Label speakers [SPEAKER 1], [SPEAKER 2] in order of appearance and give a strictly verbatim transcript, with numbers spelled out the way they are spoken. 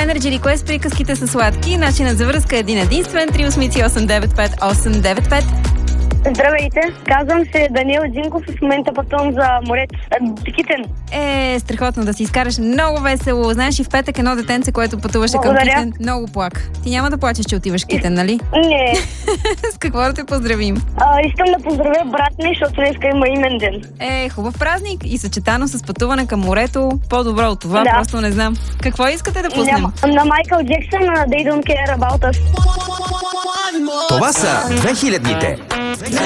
[SPEAKER 1] Energy Request, приказките са сладки. Начинът за връзка е един единствен. три осмици осем девет пет осем девет пет.
[SPEAKER 2] Здравейте, казвам се Даниел Динков и в момента пътувам за морето. Китен.
[SPEAKER 1] Е, страхотно да си изкараш. Много весело. Знаеш, и в петък едно детенце, което пътуваше към
[SPEAKER 2] Благодаря.
[SPEAKER 1] Китен, много плак. Ти няма да плачеш, че отиваш в Китен, нали?
[SPEAKER 2] Не.
[SPEAKER 1] С какво да те поздравим?
[SPEAKER 2] А, искам да поздравя брат ми, защото днеска има имен ден.
[SPEAKER 1] Е, хубав празник и съчетано с пътуване към морето. По-добро от това,
[SPEAKER 2] Да.
[SPEAKER 1] просто не знам. Какво искате да пуснем?
[SPEAKER 2] Няма. На Майкъл Джексън, на They Don't Care About Us.
[SPEAKER 3] Това са две хилядните.